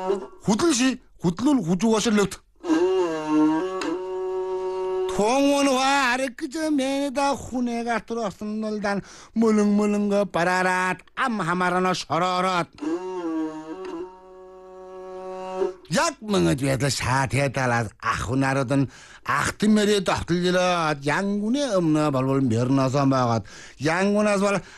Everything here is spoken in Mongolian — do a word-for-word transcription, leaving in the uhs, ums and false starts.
Хүдлэн ши, хүдлэн хүжүүгашрлөт. Тong원화 아래그저 매다 후네가 들어선 놀단 물릉물릉거 바라랏 암하마라나 서러럿 약멍어주에도 사태달아 아후나르던 ахтымере тохтлила янгуне өмнө болбол мернаса магаад янгунаас бол